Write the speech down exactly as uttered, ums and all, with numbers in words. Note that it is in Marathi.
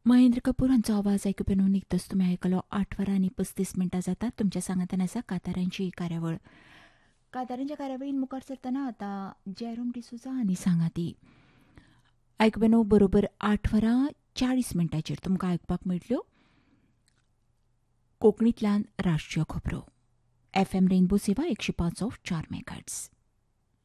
महेंद्र कपूर हांचो आवाज आयकुप येवन निकतच तुमी आयकलो आठ वरां आनी पस्तीस मिनटां जातात. तुमच्या सांगातान आसा कांतारांची कार्यावळ. कांतारांच्या कार्यावळीन मुखार सरतना आतां जेरोम डिसोजा आनी सांगाती आयकुप येवन बरोबर आठ वरां चाळीस मिनटांचेर तुमकां आयकुपाक मेळटल्यो कोंकणींतल्यान राष्ट्रीय खबरो. एफ एम रेनबो सेवा एकशे पांच ऑफ चार मेगाट्स.